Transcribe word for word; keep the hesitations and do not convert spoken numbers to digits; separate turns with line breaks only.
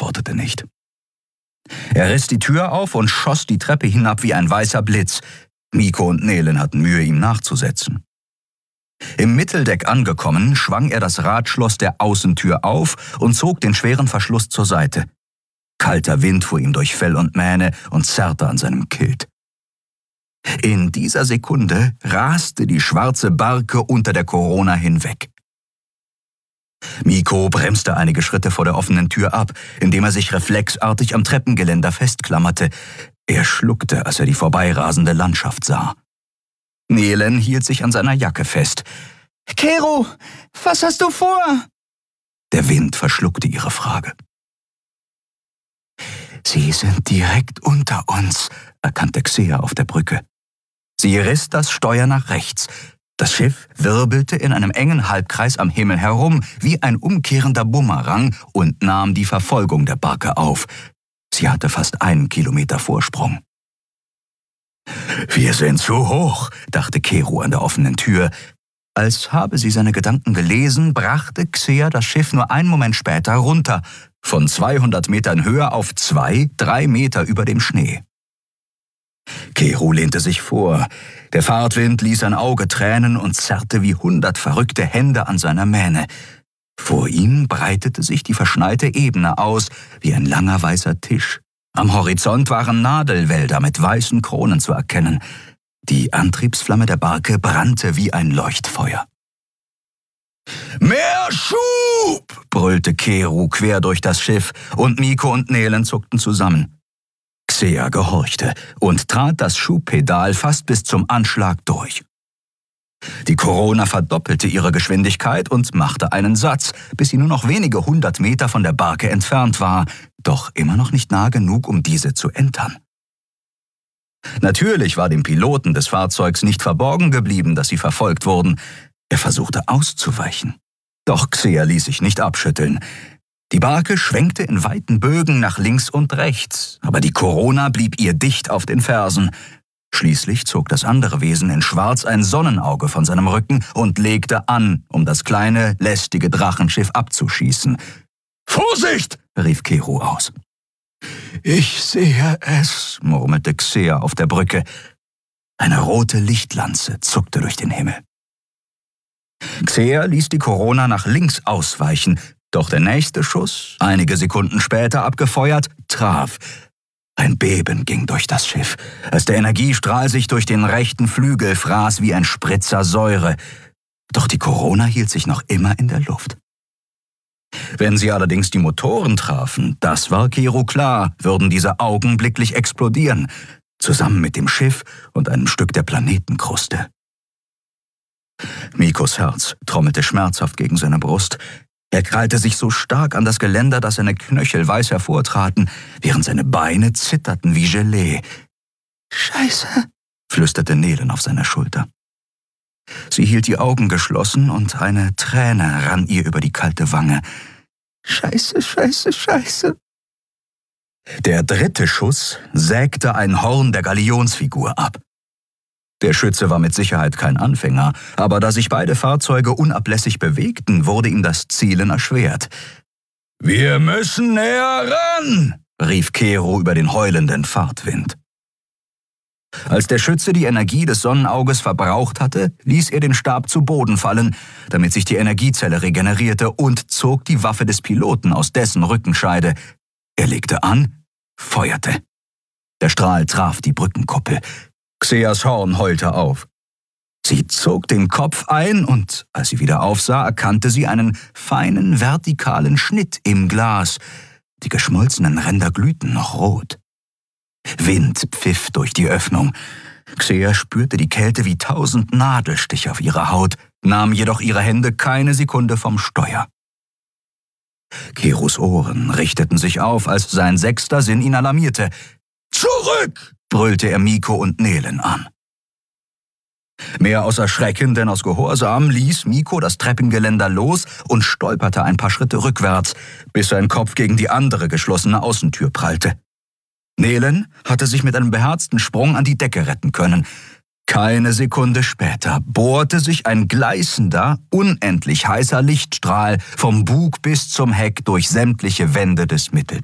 antwortete nicht. Er riss die Tür auf und schoss die Treppe hinab wie ein weißer Blitz. Mikko und Nelen hatten Mühe, ihm nachzusetzen. Im Mitteldeck angekommen, schwang er das Radschloss der Außentür auf und zog den schweren Verschluss zur Seite. Kalter Wind fuhr ihm durch Fell und Mähne und zerrte an seinem Kilt. In dieser Sekunde raste die schwarze Barke unter der Corona hinweg. Mikko bremste einige Schritte vor der offenen Tür ab, indem er sich reflexartig am Treppengeländer festklammerte. Er schluckte, als er die vorbeirasende Landschaft sah. Nelen hielt sich an seiner Jacke fest.
»Kero, was hast du vor?«
Der Wind verschluckte ihre Frage. »Sie sind direkt unter uns«, erkannte Xea auf der Brücke. Sie riss das Steuer nach rechts. Das Schiff wirbelte in einem engen Halbkreis am Himmel herum, wie ein umkehrender Bumerang, und nahm die Verfolgung der Barke auf. Sie hatte fast einen Kilometer Vorsprung. »Wir sind zu hoch«, dachte Kero an der offenen Tür. Als habe sie seine Gedanken gelesen, brachte Xea das Schiff nur einen Moment später runter, von zweihundert Metern Höhe auf zwei, drei Meter über dem Schnee. Kero lehnte sich vor. Der Fahrtwind ließ ein Auge tränen und zerrte wie hundert verrückte Hände an seiner Mähne. Vor ihm breitete sich die verschneite Ebene aus, wie ein langer weißer Tisch. Am Horizont waren Nadelwälder mit weißen Kronen zu erkennen. Die Antriebsflamme der Barke brannte wie ein Leuchtfeuer. »Mehr Schub!« brüllte Kero quer durch das Schiff, und Mikko und Nelen zuckten zusammen. Xea gehorchte und trat das Schubpedal fast bis zum Anschlag durch. Die Corona verdoppelte ihre Geschwindigkeit und machte einen Satz, bis sie nur noch wenige hundert Meter von der Barke entfernt war, doch immer noch nicht nah genug, um diese zu entern. Natürlich war dem Piloten des Fahrzeugs nicht verborgen geblieben, dass sie verfolgt wurden. Er versuchte auszuweichen. Doch Xea ließ sich nicht abschütteln. Die Barke schwenkte in weiten Bögen nach links und rechts, aber die Corona blieb ihr dicht auf den Fersen. Schließlich zog das andere Wesen in Schwarz ein Sonnenauge von seinem Rücken und legte an, um das kleine, lästige Drachenschiff abzuschießen. »Vorsicht!« rief Kero aus. »Ich sehe es«, murmelte Xea auf der Brücke. Eine rote Lichtlanze zuckte durch den Himmel. Xea ließ die Corona nach links ausweichen, doch der nächste Schuss, einige Sekunden später abgefeuert, traf. Ein Beben ging durch das Schiff, als der Energiestrahl sich durch den rechten Flügel fraß wie ein Spritzer Säure. Doch die Corona hielt sich noch immer in der Luft. Wenn sie allerdings die Motoren trafen, das war Kero klar, würden diese augenblicklich explodieren, zusammen mit dem Schiff und einem Stück der Planetenkruste. Mikkos Herz trommelte schmerzhaft gegen seine Brust. Er krallte sich so stark an das Geländer, dass seine Knöchel weiß hervortraten, während seine Beine zitterten wie Gelee. »Scheiße«, flüsterte Nelen auf seiner Schulter. Sie hielt die Augen geschlossen und eine Träne rann ihr über die kalte Wange. »Scheiße, scheiße, scheiße.« Der dritte Schuss sägte ein Horn der Galionsfigur ab. Der Schütze war mit Sicherheit kein Anfänger, aber da sich beide Fahrzeuge unablässig bewegten, wurde ihm das Zielen erschwert. »Wir müssen näher ran«, rief Kero über den heulenden Fahrtwind. Als der Schütze die Energie des Sonnenauges verbraucht hatte, ließ er den Stab zu Boden fallen, damit sich die Energiezelle regenerierte, und zog die Waffe des Piloten aus dessen Rückenscheide. Er legte an, feuerte. Der Strahl traf die Brückenkuppel. Xeas Horn heulte auf. Sie zog den Kopf ein und, als sie wieder aufsah, erkannte sie einen feinen, vertikalen Schnitt im Glas. Die geschmolzenen Ränder glühten noch rot. Wind pfiff durch die Öffnung. Xea spürte die Kälte wie tausend Nadelstiche auf ihrer Haut, nahm jedoch ihre Hände keine Sekunde vom Steuer. Keros Ohren richteten sich auf, als sein sechster Sinn ihn alarmierte. »Zurück!« brüllte er Mikko und Nelen an. Mehr aus Erschrecken denn aus Gehorsam ließ Mikko das Treppengeländer los und stolperte ein paar Schritte rückwärts, bis sein Kopf gegen die andere geschlossene Außentür prallte. Nelen hatte sich mit einem beherzten Sprung an die Decke retten können. Keine Sekunde später bohrte sich ein gleißender, unendlich heißer Lichtstrahl vom Bug bis zum Heck durch sämtliche Wände des Mitteldecks.